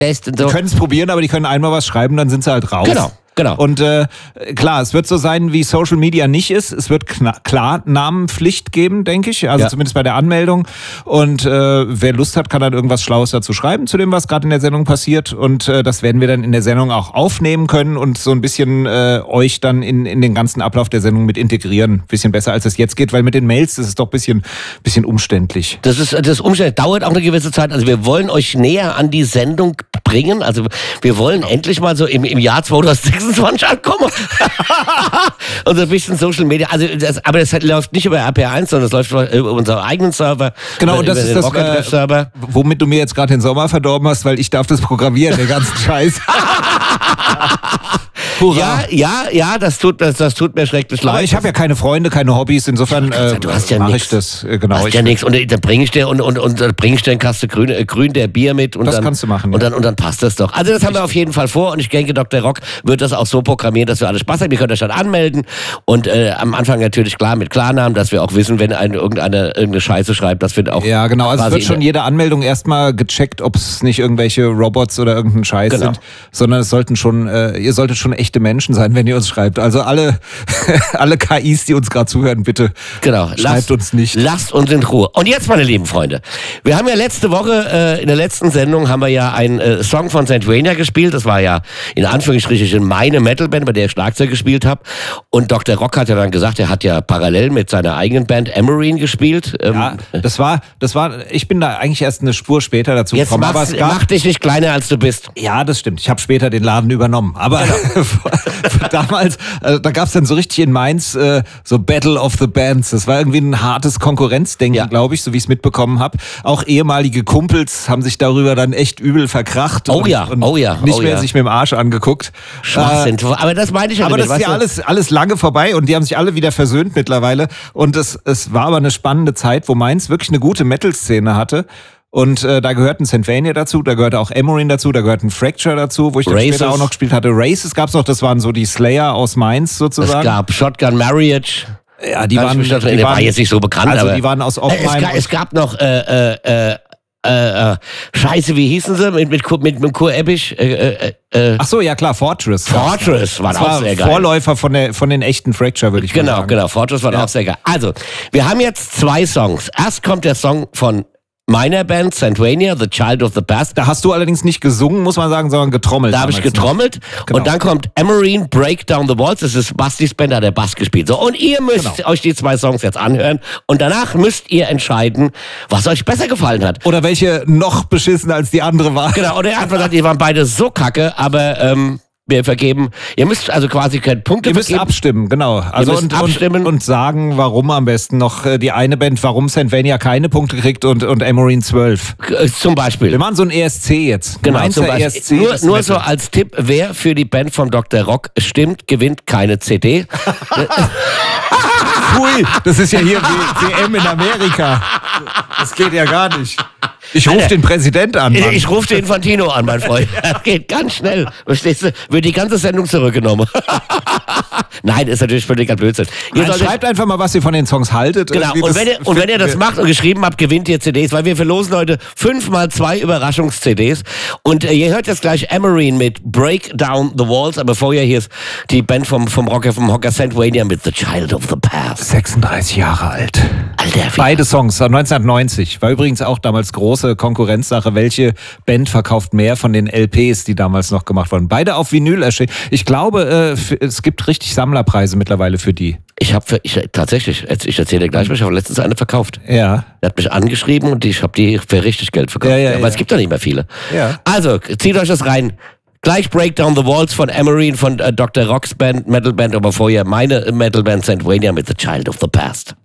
Die können es probieren, aber die können einmal was schreiben, dann sind sie halt raus. Genau. Und klar, es wird so sein, wie Social Media nicht ist. Es wird klar Namenpflicht geben, denke ich. Also zumindest bei der Anmeldung. Und wer Lust hat, kann dann irgendwas Schlaues dazu schreiben, zu dem, was gerade in der Sendung passiert. Und das werden wir dann in der Sendung auch aufnehmen können und so ein bisschen euch dann in den ganzen Ablauf der Sendung mit integrieren. Bisschen besser, als es jetzt geht, weil mit den Mails, das ist doch ein bisschen umständlich. Das ist umständlich. Dauert auch eine gewisse Zeit. Also wir wollen euch näher an die Sendung bringen. Also wir wollen endlich mal so im Jahr 2026 ankommen. Und so ein bisschen Social Media. Also aber das läuft nicht über RPR1, sondern das läuft über unseren eigenen Server. Genau, und das ist das, Server. Womit du mir jetzt gerade den Sommer verdorben hast, weil ich darf das programmieren, den ganzen Scheiß. Hurra. Ja, das tut mir schrecklich leid. Aber ich habe ja keine Freunde, keine Hobbys, insofern du hast ja mache nix. ich das. Genau. Du hast ja nichts. Und dann bringe ich dir eine Kaste grün der Bier mit. Und das dann, kannst du machen. Und dann passt das doch. Also das haben wir auf jeden Fall vor und ich denke, Dr. Rock wird das auch so programmieren, dass wir alle Spaß haben. Ihr könnt euch dann anmelden und am Anfang natürlich klar mit Klarnamen, dass wir auch wissen, wenn irgendeine Scheiße schreibt, dass wir auch... Ja, genau. Also es wird schon jede Anmeldung erstmal gecheckt, ob es nicht irgendwelche Robots oder irgendein Scheiß sind, sondern es sollten schon, ihr solltet schon echte Menschen sein, wenn ihr uns schreibt. Also alle KIs, die uns gerade zuhören, bitte schreibt uns nicht. Lasst uns in Ruhe. Und jetzt, meine lieben Freunde, wir haben ja letzte Woche, in der letzten Sendung, haben wir ja einen Song von Santvania gespielt. Das war ja in Anführungsstrichen meine Metalband, bei der ich Schlagzeug gespielt habe. Und Dr. Rock hat ja dann gesagt, er hat ja parallel mit seiner eigenen Band Emerine gespielt. Ja, das war, ich bin da eigentlich erst eine Spur später dazu gekommen. Aber mach dich nicht kleiner, als du bist. Ja, das stimmt. Ich habe später den Laden übernommen. Aber damals, da gab es dann so richtig in Mainz so Battle of the Bands. Das war irgendwie ein hartes Konkurrenzdenken, glaube ich, so wie ich es mitbekommen habe. Auch ehemalige Kumpels haben sich darüber dann echt übel verkracht. Und nicht mehr sich mit dem Arsch angeguckt. Schwachsinn. Aber das meine ich ja aber nicht. Das ist ja alles lange vorbei und die haben sich alle wieder versöhnt mittlerweile. Und es war aber eine spannende Zeit, wo Mainz wirklich eine gute Metal-Szene hatte. Und da gehörten Santvania dazu, da gehörte auch Emerine dazu, da gehörten Fracture dazu, wo ich dann später auch noch gespielt hatte. Races gab's noch, das waren so die Slayer aus Mainz sozusagen. Es gab Shotgun Marriage. Ja, die waren jetzt nicht so bekannt, also aber die waren aus Oppenheim. Es gab noch Scheiße, wie hießen sie? Mit Kur Ebbich? Ach so, ja klar, Fortress war auch sehr geil. Vorläufer von den echten Fracture, würde ich mal sagen. Genau, Fortress war auch sehr geil. Also, wir haben jetzt 2 Songs. Erst kommt der Song von meiner Band, Santvania, The Child of the Past. Da hast du allerdings nicht gesungen, muss man sagen, sondern getrommelt. Da habe ich getrommelt. Genau. Und dann kommt Emerine, Break Down the Walls. Das ist Bastis Band, da hat der Bass gespielt. So, und ihr müsst euch die 2 Songs jetzt anhören. Und danach müsst ihr entscheiden, was euch besser gefallen hat. Oder welche noch beschissener als die andere war. Genau, oder er hat gesagt, die waren beide so kacke, aber wir vergeben. Ihr müsst also quasi keine Punkte vergeben. Ihr müsst abstimmen, genau. Also abstimmen. Und sagen, warum am besten noch die eine Band, warum Santvania keine Punkte kriegt und Emerine 12. Zum Beispiel. Wir machen so ein ESC jetzt. Genau, zum Beispiel. Nur so als Tipp, wer für die Band vom Dr. Rock stimmt, gewinnt keine CD. Pfui, das ist ja hier WM in Amerika. Das geht ja gar nicht. Ich rufe den Präsident an. Mann. Ich rufe den Infantino an, mein Freund. Das geht ganz schnell. Verstehst du? Wird die ganze Sendung zurückgenommen. Nein, ist natürlich völliger Blödsinn. Schreibt einfach mal, was ihr von den Songs haltet. Genau, und wenn ihr das macht und geschrieben habt, gewinnt ihr CDs, weil wir verlosen heute 5x2 Überraschungs-CDs. Und ihr hört jetzt gleich Emerine mit Break Down the Walls, aber vorher hier ist die Band vom Hocker Santvania mit The Child of the Past. 36 Jahre alt. Alter, beide Songs, 1990. War übrigens auch damals große Konkurrenzsache. Welche Band verkauft mehr von den LPs, die damals noch gemacht wurden? Beide auf Vinyl erschienen. Ich glaube, es gibt richtig Sammlerpreise mittlerweile für die. Tatsächlich, ich erzähle dir gleich, ich habe letztens eine verkauft. Ja. Er hat mich angeschrieben und ich habe die für richtig Geld verkauft. Aber es gibt doch nicht mehr viele. Ja. Also, zieht euch das rein. Gleich Break Down the Walls von Emerine, von Dr. Rocks Band, Metalband, aber vorher meine Metalband Santvania mit The Child of the Past.